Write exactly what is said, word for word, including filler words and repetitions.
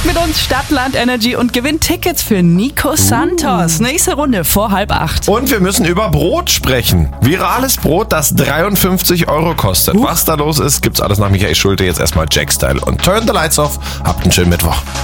Zockt mit uns Stadtland Energy und gewinnt Tickets für Nico Santos. Uh. Nächste Runde vor halb acht. Und wir müssen über Brot sprechen. Virales Brot, das dreiundfünfzig Euro kostet. Uh. Was da los ist, gibt's alles nach Michael Schulte. Jetzt erstmal Jack Style und Turn the Lights Off. Habt einen schönen Mittwoch.